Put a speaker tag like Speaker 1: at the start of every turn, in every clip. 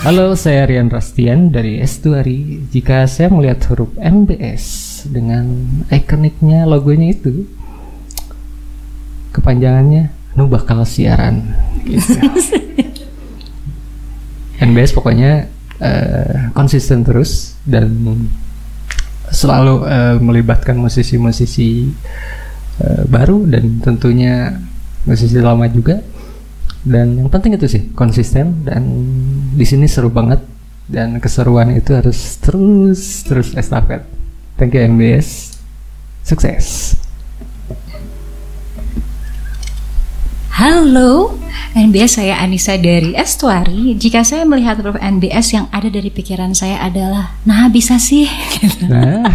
Speaker 1: Halo, saya Rian Rastian dari Estuari. Jika saya melihat huruf NBS dengan ikoniknya, logonya itu, kepanjangannya nu bakal siaran gitu. NBS pokoknya konsisten terus dan selalu melibatkan musisi-musisi baru dan tentunya musisi lama juga. Dan yang penting itu sih konsisten, dan di sini seru banget, dan keseruan itu harus terus estafet. Thank you NBS, sukses.
Speaker 2: Halo NBS, saya Anissa dari Estuari. Jika saya melihat huruf NBS, yang ada dari pikiran saya adalah nah bisa sih gitu.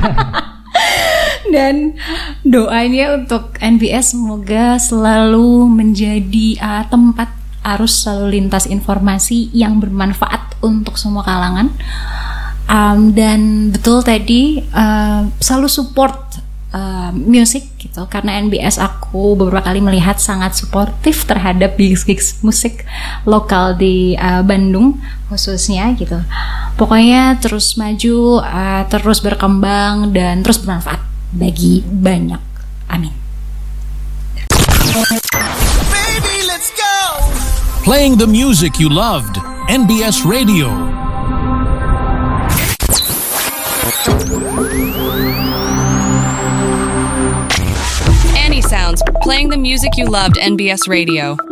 Speaker 2: Dan doanya untuk NBS semoga selalu menjadi tempat arus lalu lintas informasi yang bermanfaat untuk semua kalangan. Dan betul tadi selalu support musik gitu, karena NBS aku beberapa kali melihat sangat suportif terhadap gigs musik lokal di Bandung khususnya gitu. Pokoknya terus maju, terus berkembang, dan terus bermanfaat bagi banyak. Amin.
Speaker 3: Baby, let's go.
Speaker 4: Playing the music you loved. NBS Radio.
Speaker 5: Annie Sounds, playing the music you loved. NBS Radio.